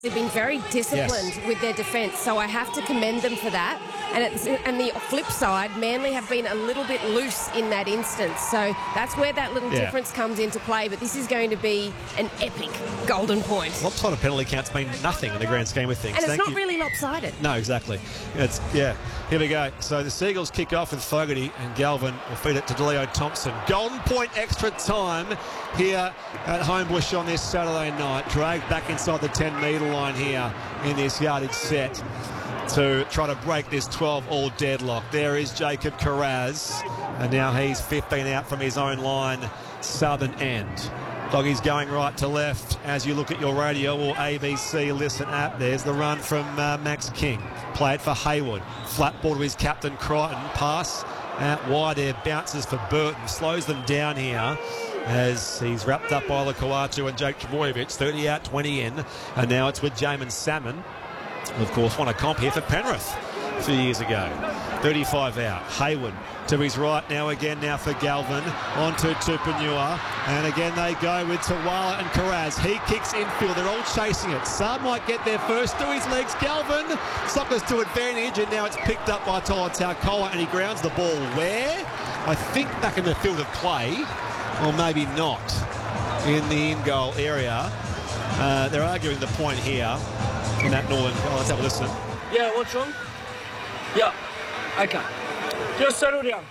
They've been very disciplined with their defence, so I have to commend them for that. And the flip side, Manly have been a little bit loose in that instance. So that's where that little difference comes into play. But this is going to be an epic golden point. Lopsided penalty counts mean nothing in the grand scheme of things. And it's not really lopsided. No, exactly. Here we go. So the Seagulls kick off with Fogarty, and Galvin will feed it to DeLeo Thompson. Golden point extra time here at Homebush on this Saturday night. Dragged back inside the 10-metre line here in this yardage set to try to break this 12-all deadlock. There is Jacob Carraz, and now he's 15 out from his own line, southern end. Doggy's going right to left as you look at your radio or ABC Listen app. There's the run from Max King. Play it for Hayward. Flat ball to his captain Crichton. Pass out wide there, bounces for Burton. Slows them down here as he's wrapped up by Lukawachu and Jake Trbojevic. 30 out, 20 in. And now it's with Jamin Salmon. Of course, won a comp here for Penrith a few years ago. 35 out. Hayward to his right now for Galvin. On to Tupanua. And again they go with Tawala and Carraz. He kicks infield. They're all chasing it. Saab might get there first. To his legs. Galvin. Sockers to advantage. And now it's picked up by Tyler Taukoa. And he grounds the ball where? I think back in the field of play. Or maybe not. In the in-goal area. They're arguing the point here. In that northern. Oh, let's have a listen. Yeah, what's wrong? Yeah. Okay. Just settle down.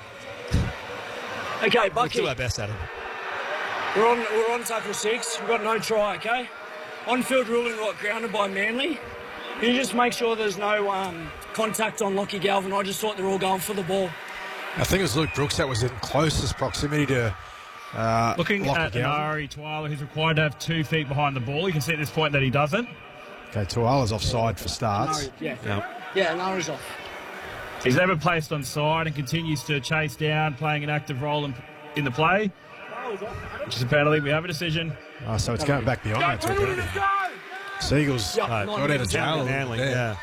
Okay, Bucky. We'll do our best, Adam. We're on tackle 6. We've got no try, okay? On-field ruling got grounded by Manly. You just make sure there's no contact on Lockie Galvin. I just thought they were all going for the ball. I think it was Luke Brooks that was in closest proximity to looking at Nari Tuala, who's required to have 2 feet behind the ball. You can see at this point that he doesn't. Okay, Tuala's offside for starts. Nari's off. He's never placed on side and continues to chase down, playing an active role in the play, which is a penalty. We have a decision. Oh, so it's going back beyond that. Seagulls got out of jail. Manly,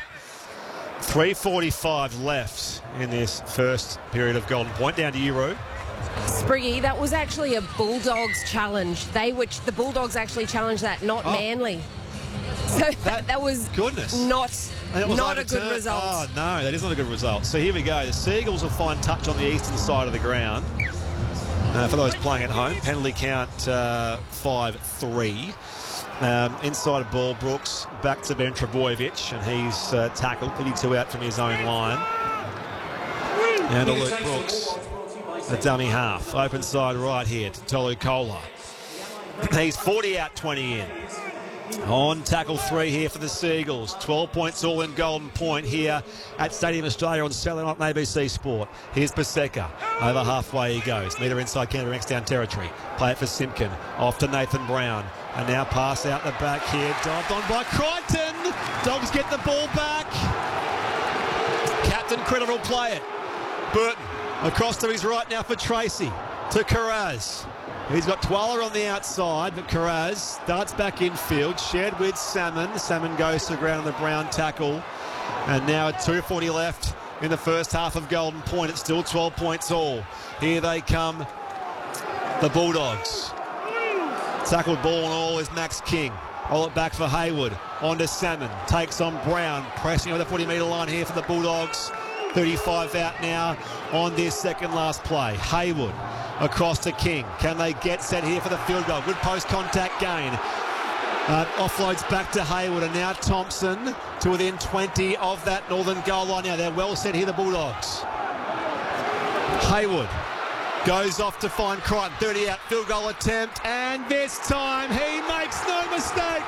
3:45 left in this first period of Golden Point. Down to you, Roo. Spriggy, that was actually a Bulldogs challenge. The Bulldogs actually challenged that, not Manly. So that was not a good result. Oh, no, that is not a good result. So here we go. The Seagulls will find touch on the eastern side of the ground. For those playing at home, penalty count 5-3. Inside of ball, Brooks back to Ben Trbojevic, and he's tackled, 32 out from his own line. And to Luke Brooks, the dummy half. Open side right here to Tolu Kola. He's 40 out, 20 in. On tackle 3 here for the Seagulls. 12 points all in Golden Point here at Stadium Australia on Saturday night on ABC Sport. Here's Paseka. Over halfway he goes. Metre inside Canberra X down territory. Play it for Simpkin. Off to Nathan Brown. And now pass out the back here. Dived on by Crichton. Dogs get the ball back. Captain Critter will play it. Burton across to his right now for Tracy. To Carraz. He's got Twala on the outside, but Carraz starts back infield, shared with Salmon. Salmon goes to the ground on the Brown tackle. And now at 2:40 left in the first half of Golden Point. It's still 12 points all. Here they come, the Bulldogs. Tackled ball and all is Max King. Roll it back for Hayward. On to Salmon. Takes on Brown. Pressing over the 40-metre line here for the Bulldogs. 35 out now on this second last play. Hayward across to King. Can they get set here for the field goal? Good post-contact gain. Offloads back to Hayward, and now Thompson to within 20 of that northern goal line. Now they're well set here, the Bulldogs. Hayward goes off to find Crichton. 30 out field goal attempt, and this time he makes no mistake.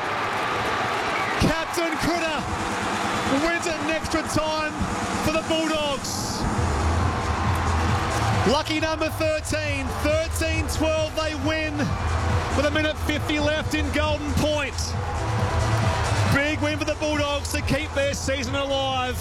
Captain Critter wins it in extra time for the Bulldogs. Lucky number 13, 13-12 they win with 1:50 left in Golden Point. Big win for the Bulldogs to keep their season alive.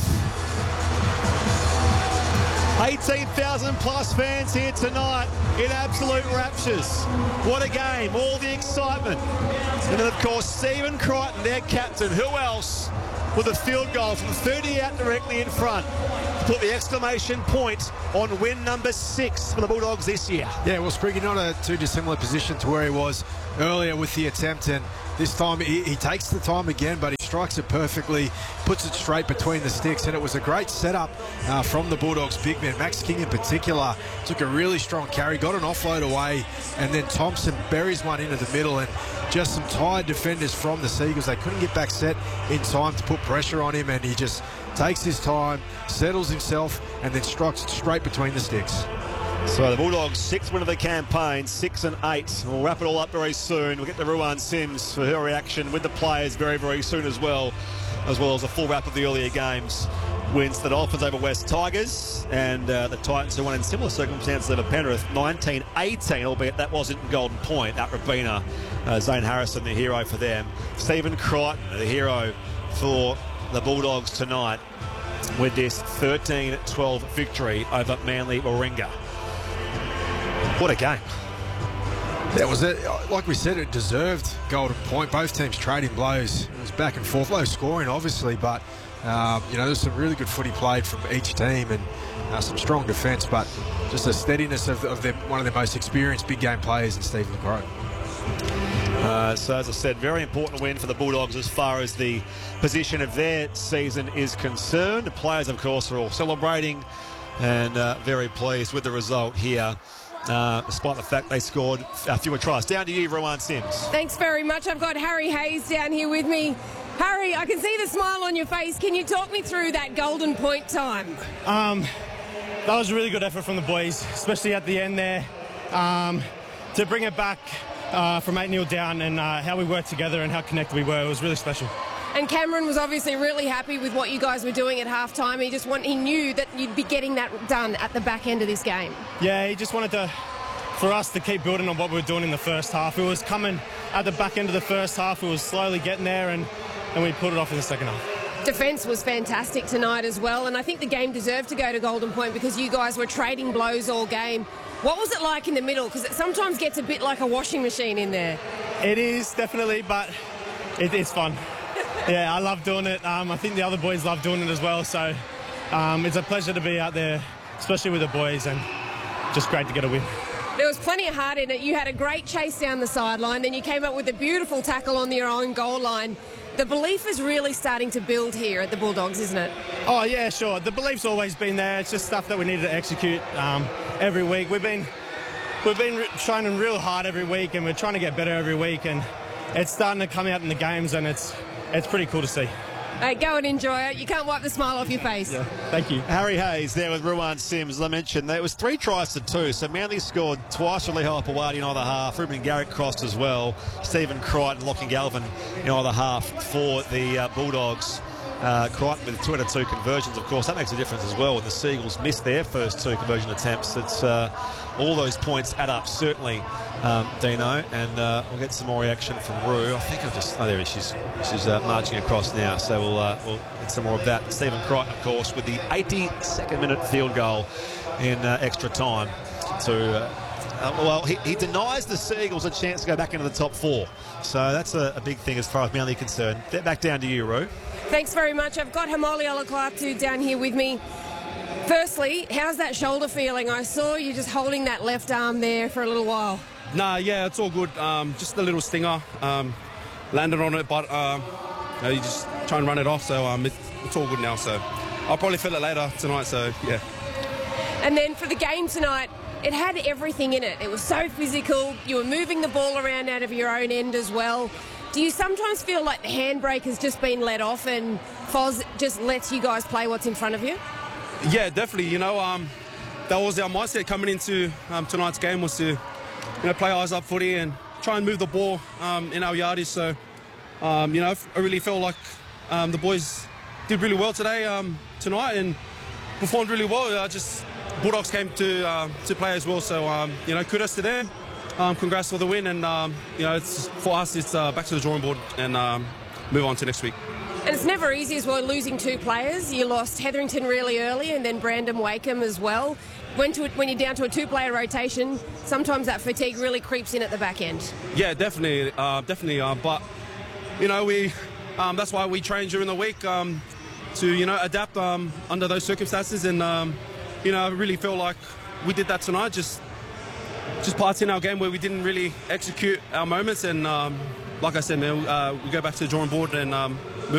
18,000 plus fans here tonight in absolute raptures. What a game, all the excitement. And then of course Stephen Crichton, their captain, who else with a field goal from 30 out directly in front. put the exclamation point on win number 6 for the Bulldogs this year. Yeah, well, Spriggy, not a too dissimilar position to where he was earlier with the attempt, and this time he takes the time again, but he strikes it perfectly, puts it straight between the sticks, and it was a great setup from the Bulldogs big man. Max King in particular took a really strong carry, got an offload away, and then Thompson buries one into the middle, and just some tired defenders from the Seagulls. They couldn't get back set in time to put pressure on him, and he just takes his time, settles himself, and then strikes it straight between the sticks. So the Bulldogs' 6th win of the campaign, 6 and 8. We'll wrap it all up very soon. We'll get to Ruan Sims for her reaction with the players very, very soon as well as a full wrap of the earlier games. Wins the Dolphins over West Tigers, and the Titans, who won in similar circumstances over Penrith, 19-18, albeit that wasn't in Golden Point at Robina. Zane Harrison, the hero for them. Stephen Crichton, the hero for the Bulldogs tonight with this 13-12 victory over Manly Warringah. What a game. That was it. Like we said, it deserved Golden Point. Both teams trading blows. It was back and forth. Low scoring, obviously, but there's some really good footy played from each team, and some strong defence, but just the steadiness of one of their most experienced big game players in Stephen Crichton. So as I said, very important win for the Bulldogs as far as the position of their season is concerned. The players, of course, are all celebrating and very pleased with the result here, despite the fact they scored fewer tries. Down to you, Ruan Sims. Thanks very much. I've got Harry Hayes down here with me. Harry, I can see the smile on your face. Can you talk me through that Golden Point time? That was a really good effort from the boys, especially at the end there, to bring it back from 8-0 down, and how we worked together and how connected we were. It was really special. And Cameron was obviously really happy with what you guys were doing at halftime. He knew that you'd be getting that done at the back end of this game. Yeah, he just wanted for us to keep building on what we were doing in the first half. It was coming at the back end of the first half. It was slowly getting there, and we pulled it off in the second half. Defence was fantastic tonight as well, and I think the game deserved to go to Golden Point because you guys were trading blows all game. What was it like in the middle? Because it sometimes gets a bit like a washing machine in there. It is, definitely, but it's fun. Yeah, I love doing it. I think the other boys love doing it as well, so it's a pleasure to be out there, especially with the boys, and just great to get a win. There was plenty of heart in it. You had a great chase down the sideline, then you came up with a beautiful tackle on your own goal line. The belief is really starting to build here at the Bulldogs, isn't it? Oh, yeah, sure. The belief's always been there. It's just stuff that we need to execute every week. We've been training real hard every week, and we're trying to get better every week, and it's starting to come out in the games, and it's pretty cool to see. Hey, go and enjoy it. You can't wipe the smile off your face. Yeah, thank you. Harry Hayes there with Ruan Sims. As I mentioned, there was 3 tries to 2, so Manly scored twice from Lehigh Pawadi in either half. Ruben Garrick crossed as well. Stephen Crichton, Lachlan Galvin in either half for the Bulldogs. Crichton with 2 out of 2 conversions, of course. That makes a difference as well when the Seagulls missed their first 2 conversion attempts. It's all those points add up, certainly, Dino. And we'll get some more reaction from Rue. I think there she's marching across now. So we'll get some more of that. Stephen Crichton, of course, with the 82nd minute field goal in extra time to... he denies the Seagulls a chance to go back into the top 4. So that's a big thing as far as Manly concerned. Back down to you, Rue. Thanks very much. I've got Hamoli Olaklatu down here with me. Firstly, how's that shoulder feeling? I saw you just holding that left arm there for a little while. Nah, yeah, it's all good. Just a little stinger. Landed on it, but you just try and run it off. So it's all good now. So I'll probably feel it later tonight. So yeah. And then for the game tonight, it had everything in it. It was so physical. You were moving the ball around out of your own end as well. Do you sometimes feel like the handbrake has just been let off and Foz just lets you guys play what's in front of you? Yeah, definitely. That was our mindset coming into tonight's game, was to play eyes up footy and try and move the ball in our yardies. So, I really felt like the boys did really well tonight and performed really well. Bulldogs came to play as well. So, kudos to them. Congrats for the win, and for us, it's back to the drawing board and move on to next week. And it's never easy as well losing 2 players. You lost Hetherington really early, and then Brandon Wakeham as well. When you're down to a 2-player rotation, sometimes that fatigue really creeps in at the back end. Yeah, definitely. But we that's why we train during the week. adapt under those circumstances. And I really feel like we did that tonight. Just parts in our game where we didn't really execute our moments. And like I said, man, we go back to the drawing board and move